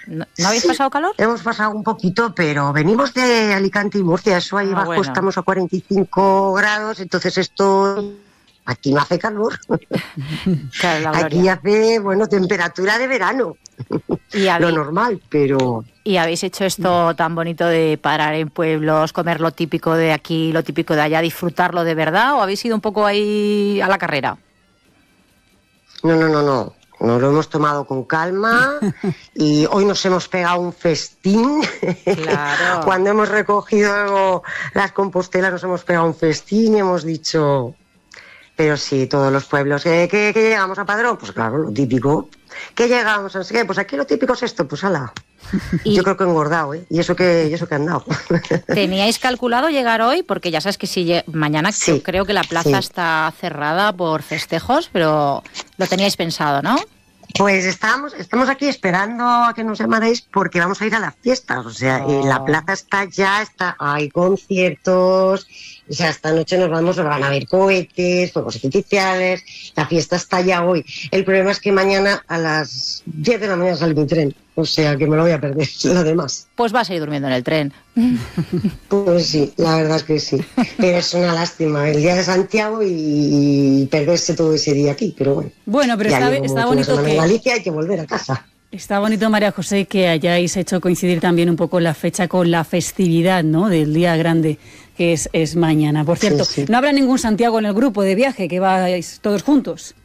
¿No habéis pasado calor? Hemos pasado un poquito, pero venimos de Alicante y Murcia, eso ahí abajo estamos a 45 grados, entonces esto... Aquí no hace calor. Claro, aquí hace, temperatura de verano. Lo normal, pero... ¿Y habéis hecho esto tan bonito de parar en pueblos, comer lo típico de aquí, lo típico de allá, disfrutarlo de verdad, o habéis ido un poco ahí a la carrera? No. Nos lo hemos tomado con calma y hoy nos hemos pegado un festín. Claro. Cuando hemos recogido las compostelas nos hemos pegado un festín y hemos dicho... Pero sí, todos los pueblos. ¿Que llegamos a Padrón? Pues claro, lo típico. ¿Que llegamos a no sé qué? Pues aquí lo típico es esto, pues ala. Yo creo que he engordado, ¿eh? Y eso que han dado. ¿Teníais calculado llegar hoy? Porque ya sabes que si mañana sí, creo que la plaza está cerrada por festejos, pero lo teníais pensado, ¿no? Pues estamos aquí esperando a que nos llamaréis porque vamos a ir a las fiestas. O sea, la plaza hay conciertos. O sea, esta noche nos van a ver cohetes, fuegos artificiales. La fiesta está ya hoy. El problema es que mañana a las 10 de la mañana sale mi tren. O sea, que me lo voy a perder, lo demás. Pues vas a ir durmiendo en el tren. Pues sí, la verdad es que sí. Pero es una lástima el día de Santiago y perderse todo ese día aquí, pero bueno. Bueno, pero está bonito que... En Galicia hay que volver a casa. Está bonito, María José, que hayáis hecho coincidir también un poco la fecha con la festividad, ¿no?, del día grande, que es mañana. Por cierto, sí. ¿No habrá ningún Santiago en el grupo de viaje, que vais todos juntos?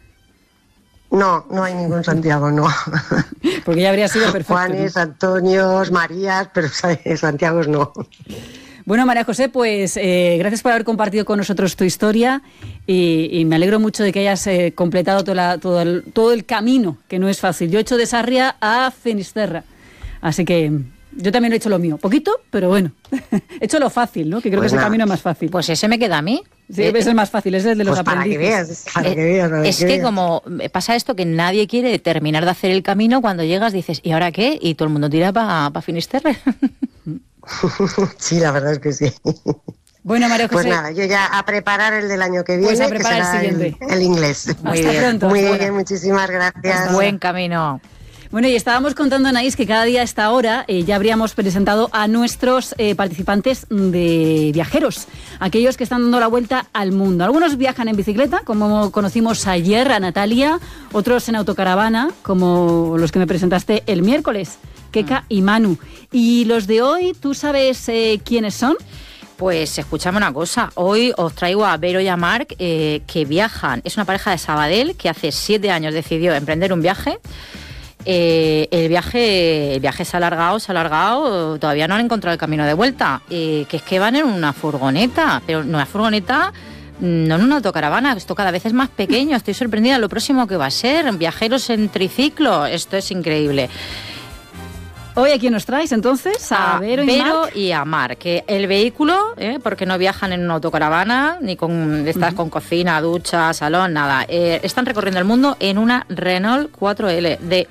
No hay ningún Santiago, no. Porque ya habría sido perfecto. Juanes, ¿no? Antonios, Marías, pero Santiagos no. Bueno, María José, pues gracias por haber compartido con nosotros tu historia y me alegro mucho de que hayas completado todo el camino, que no es fácil. Yo he hecho de Sarria a Finisterra, así que yo también he hecho lo mío. Poquito, pero bueno. He hecho lo fácil, ¿no? Que creo que es el camino más fácil. Pues ese me queda a mí. Sí, es el más fácil, es el de los aprendices. Para que veas. Es que como pasa esto que nadie quiere terminar de hacer el camino, cuando llegas dices, ¿y ahora qué? Y todo el mundo tira para Finisterre. Sí, la verdad es que sí. Bueno, María José. Pues nada, yo ya a preparar el del año que viene, pues a preparar que será el siguiente. El inglés. Muy bien. Pronto. Muy bien, muchísimas gracias. Buen camino. Bueno, y estábamos contando, Anaís, que cada día a esta hora ya habríamos presentado a nuestros participantes de viajeros, aquellos que están dando la vuelta al mundo. Algunos viajan en bicicleta, como conocimos ayer a Natalia, otros en autocaravana, como los que me presentaste el miércoles, Keka y Manu. Y los de hoy, ¿tú sabes quiénes son? Pues escuchame una cosa, hoy os traigo a Vero y a Marc, que viajan. Es una pareja de Sabadell que hace 7 años decidió emprender un viaje. El viaje se ha alargado, todavía no han encontrado el camino de vuelta, que es que van en una furgoneta, pero no una furgoneta, no en una autocaravana, esto cada vez es más pequeño, estoy sorprendida de lo próximo que va a ser, viajeros en triciclo, esto es increíble. Hoy, ¿a quién nos traes entonces? A Vero y a Marc. Que el vehículo, porque no viajan en una autocaravana, ni con estas con cocina, ducha, salón, nada. Están recorriendo el mundo en una Renault 4L de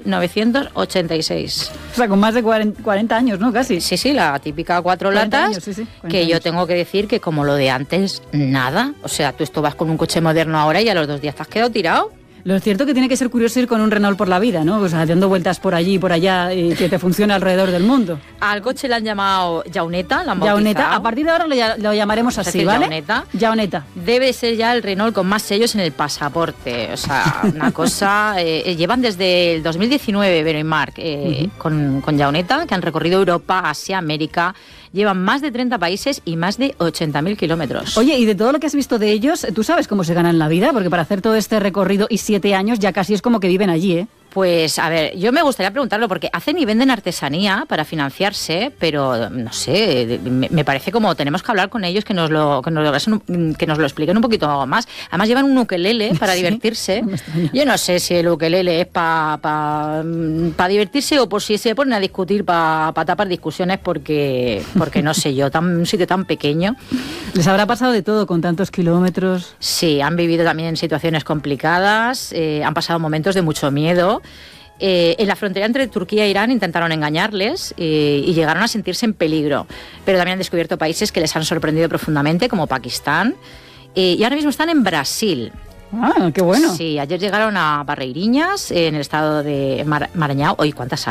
1986. O sea, con más de 40 años, ¿no? Casi. Sí, la típica 4 latas, años, que años. Yo tengo que decir que como lo de antes, nada. O sea, tú esto vas con un coche moderno ahora y a los 2 días te has quedado tirado. Lo cierto que tiene que ser curioso ir con un Renault por la vida, ¿no? O sea, dando vueltas por allí y por allá y que te funcione alrededor del mundo. Al coche le han llamado Jauneta, la han Jauneta, a partir de ahora lo llamaremos así, ¿vale? Jauneta. Debe ser ya el Renault con más sellos en el pasaporte. O sea, una cosa... llevan desde el 2019, Vero y Marc, con Jauneta, que han recorrido Europa, Asia, América... Llevan más de 30 países y más de 80.000 kilómetros. Oye, y de todo lo que has visto de ellos, ¿tú sabes cómo se ganan la vida? Porque para hacer todo este recorrido y 7 años ya casi es como que viven allí, ¿eh? Pues, a ver, yo me gustaría preguntarlo porque hacen y venden artesanía para financiarse, pero, no sé, me parece como tenemos que hablar con ellos, que nos lo expliquen un poquito más. Además llevan un ukelele para divertirse. Yo no sé si el ukelele es para divertirse o por si se ponen a discutir para tapar discusiones porque no sé yo, un sitio tan pequeño. ¿Les habrá pasado de todo con tantos kilómetros? Sí, han vivido también situaciones complicadas, han pasado momentos de mucho miedo. En la frontera entre Turquía e Irán intentaron engañarles y llegaron a sentirse en peligro, pero también han descubierto países que les han sorprendido profundamente, como Pakistán, y ahora mismo están en Brasil. ¡Ah, qué bueno! Sí, ayer llegaron a Barreirinhas, en el estado de Maranhão. Oye, ¿cuántas